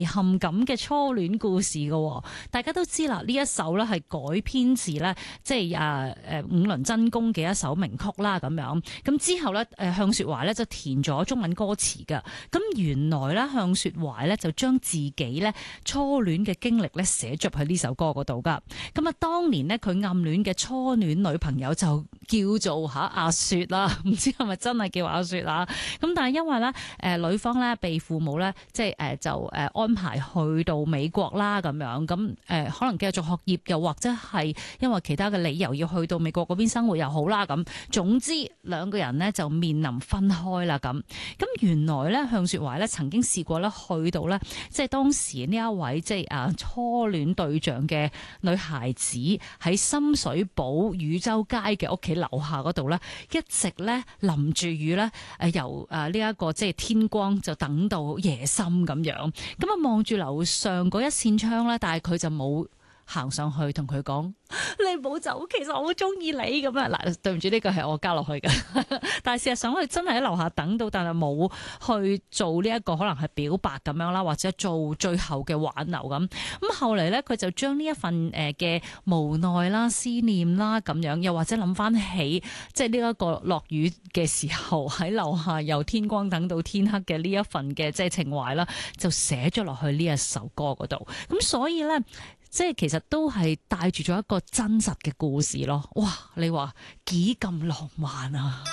憾感嘅初戀故事嘅。大家都知啦，呢一首咧係改編自咧即係五輪真弓嘅一首名曲啦咁樣。咁之後咧向雪懷咧就填咗中文歌詞嘅。咁原來咧向雪懷咧就將自己咧初戀嘅經歷咧寫咗喺呢首歌嗰度噶。咁啊當年咧佢暗戀嘅初戀女朋友就叫做阿雪啦，唔知係咪真係叫阿雪啊？咁但係因為咧女方咧被父母咧即係就安排去到美國啦咁樣，咁可能繼續學業，又或者係因為其他嘅理由要去到美國嗰邊生活又好啦咁。總之兩個人呢就面臨分開啦咁。咁原來咧向雪懷咧曾經試過咧去到咧即係當時呢一位即係初戀對象嘅女孩子喺深水埗汝州街嘅屋企樓下嗰度咧，一直咧淋住雨咧由呢一個即係天光就等到夜深咁樣。咁啊望住樓上嗰一扇窗咧，但係佢就冇行上去同佢講你唔好走，其實我好中意你咁啊！嗱，對唔住，呢個係我加落去嘅，但係事實上佢真係喺樓下等到，但係冇去做呢一個可能係表白咁樣啦，或者做最後嘅挽留咁。咁後嚟咧，佢就將呢一份嘅無奈啦、思念啦咁樣，又或者諗翻起即係呢一個落雨嘅時候喺樓下由天光等到天黑嘅呢一份嘅即係情懷啦，就寫咗落去呢一首歌嗰度。咁所以咧。即係其實都係帶住咗一個真實嘅故事咯，哇！你話幾咁浪漫啊？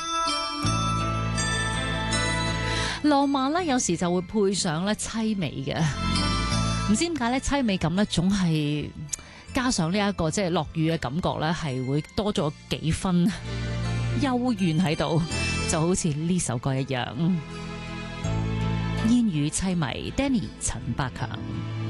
浪漫咧，有時就會配上咧凄美嘅，唔知點解咧凄美感咧總係加上呢一個即係落雨嘅感覺咧，係會多咗幾分幽怨喺度，就好似呢首歌一樣。煙雨凄迷 ，Danny 陳百強。